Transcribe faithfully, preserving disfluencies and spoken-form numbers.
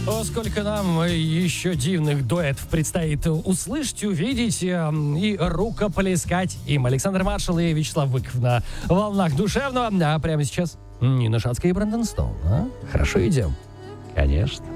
О, сколько нам еще дивных дуэтов предстоит услышать, увидеть и рукоплескать им. Александр Маршал и Вячеслав Быков на волнах душевного. А прямо сейчас Нина Шацкая и Брэндон Стоун. А? Хорошо идем? Конечно.